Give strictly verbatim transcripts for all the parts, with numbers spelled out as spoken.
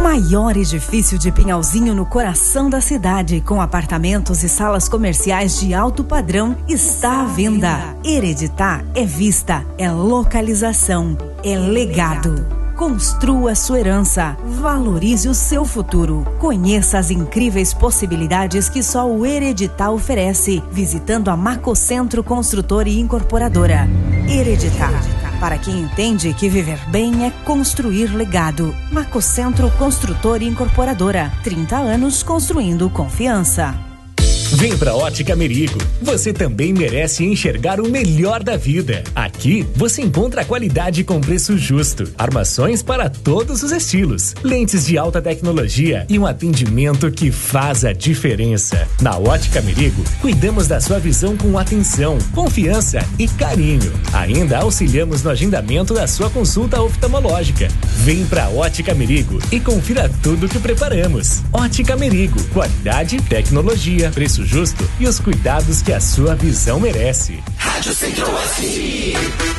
O maior edifício de Pinhalzinho no coração da cidade, com apartamentos e salas comerciais de alto padrão, está à venda. Hereditar é vista, é localização, é legado. Construa sua herança, valorize o seu futuro. Conheça as incríveis possibilidades que só o Hereditar oferece, visitando a Macocentro Construtora e Incorporadora. Hereditar, para quem entende que viver bem é construir legado. Macocentro Construtora e Incorporadora, trinta anos construindo confiança. Vem pra Ótica Merigo. Você também merece enxergar o melhor da vida. Aqui você encontra qualidade com preço justo, armações para todos os estilos, lentes de alta tecnologia e um atendimento que faz a diferença. Na Ótica Merigo, cuidamos da sua visão com atenção, confiança e carinho. Ainda auxiliamos no agendamento da sua consulta oftalmológica. Vem pra Ótica Merigo e confira tudo que preparamos. Ótica Merigo, qualidade, tecnologia, preço justo e os cuidados que a sua visão merece. Rádio Centro-Oeste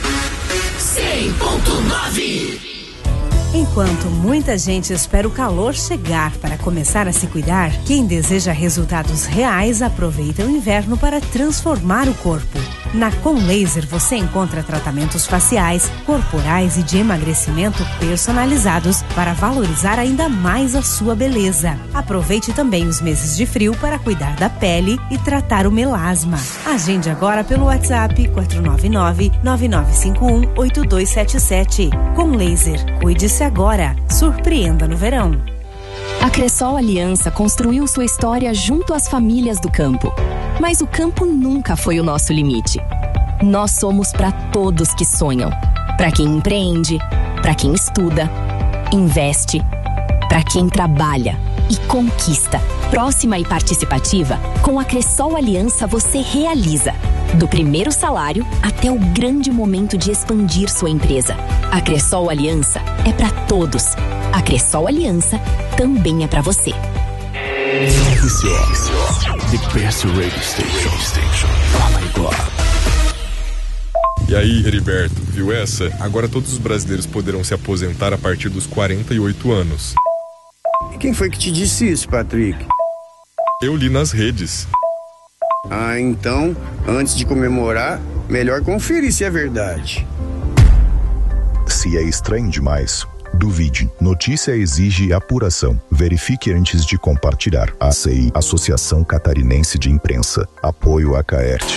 cem ponto nove. Enquanto muita gente espera o calor chegar para começar a se cuidar, quem deseja resultados reais aproveita o inverno para transformar o corpo. Na Com Laser você encontra tratamentos faciais, corporais e de emagrecimento personalizados para valorizar ainda mais a sua beleza. Aproveite também os meses de frio para cuidar da pele e tratar o melasma. Agende agora pelo WhatsApp quatro nove nove, nove nove cinco um, oito dois sete sete. Com Laser, cuide-se agora. Surpreenda no verão. A Cressol Aliança construiu sua história junto às famílias do campo. Mas o campo nunca foi o nosso limite. Nós somos para todos que sonham. Para quem empreende, para quem estuda, investe, para quem trabalha e conquista. Próxima e participativa, com a Cressol Aliança você realiza. Do primeiro salário até o grande momento de expandir sua empresa. A Cressol Aliança é para todos. A Cressol Aliança também é para você. The best radio station. Oh my God. E aí, Heriberto, viu essa? Agora todos os brasileiros poderão se aposentar a partir dos quarenta e oito anos. E quem foi que te disse isso, Patrick? Eu li nas redes. Ah, então, antes de comemorar, melhor conferir se é verdade. Se é estranho demais, duvide. Notícia exige apuração. Verifique antes de compartilhar. A C I, Associação Catarinense de Imprensa. Apoio a Caerte.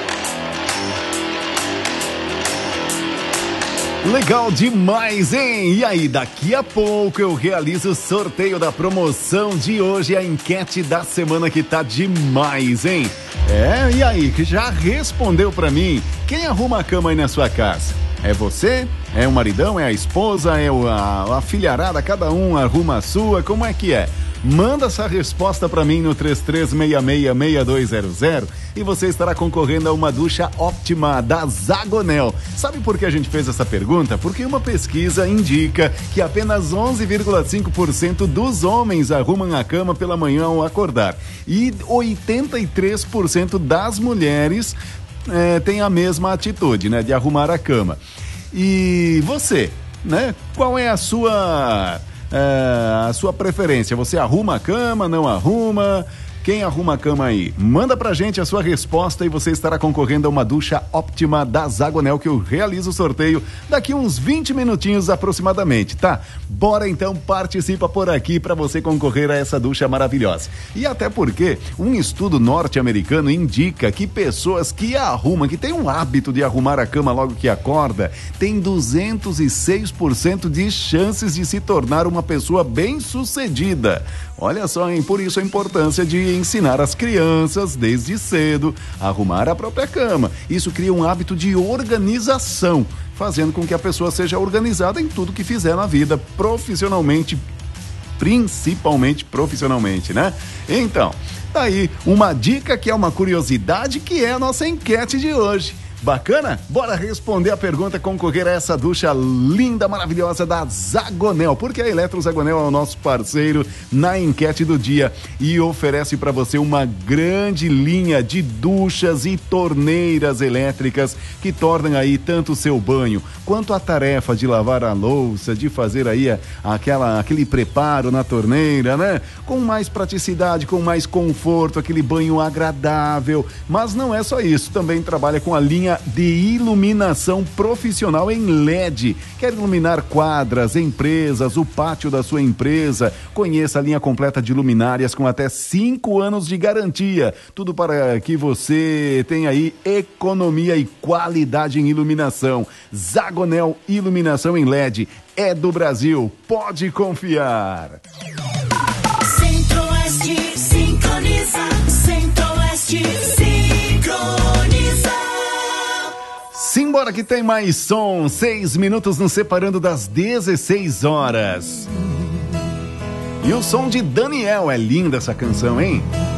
Legal demais, hein? E aí, daqui a pouco eu realizo o sorteio da promoção de hoje, a enquete da semana que tá demais, hein? É, e aí, que já respondeu pra mim? Quem arruma a cama aí na sua casa? É você? É o maridão? É a esposa? É a, a filharada? Cada um arruma a sua? Como é que é? Manda essa resposta pra mim no três três seis seis, seis dois zero zero e você estará concorrendo a uma ducha óptima da Zagonel. Sabe por que a gente fez essa pergunta? Porque uma pesquisa indica que apenas onze vírgula cinco por cento dos homens arrumam a cama pela manhã ao acordar e oitenta e três por cento das mulheres é, têm a mesma atitude, né, de arrumar a cama. E você, né? Qual é a sua... É, a sua preferência? Você arruma a cama, não arruma? Quem arruma a cama aí? Manda pra gente a sua resposta e você estará concorrendo a uma ducha óptima da Zagonel, que eu realizo o sorteio daqui uns vinte minutinhos aproximadamente, tá? Bora então, participa por aqui para você concorrer a essa ducha maravilhosa. E até porque um estudo norte-americano indica que pessoas que arrumam, que têm um hábito de arrumar a cama logo que acorda, tem duzentos e seis por cento de chances de se tornar uma pessoa bem-sucedida. Olha só, hein? Por isso a importância de ensinar as crianças desde cedo a arrumar a própria cama. Isso cria um hábito de organização, fazendo com que a pessoa seja organizada em tudo que fizer na vida, profissionalmente, principalmente profissionalmente, né? Então, tá aí uma dica que é uma curiosidade, que é a nossa enquete de hoje. Bacana? Bora responder a pergunta, concorrer a essa ducha linda, maravilhosa da Zagonel, porque a Eletro Zagonel é o nosso parceiro na enquete do dia e oferece para você uma grande linha de duchas e torneiras elétricas que tornam aí tanto o seu banho quanto a tarefa de lavar a louça, de fazer aí a, aquela, aquele preparo na torneira, né? Com mais praticidade, com mais conforto, aquele banho agradável. Mas não é só isso, também trabalha com a linha de iluminação profissional em L E D. Quer iluminar quadras, empresas, o pátio da sua empresa? Conheça a linha completa de luminárias com até cinco anos de garantia. Tudo para que você tenha aí economia e qualidade em iluminação. Zagonel Iluminação em L E D é do Brasil. Pode confiar. Centro-Oeste sincroniza, Centro-Oeste sincroniza. Simbora que tem mais som, seis minutos nos separando das dezesseis horas. E o som de Daniel, é linda essa canção, hein?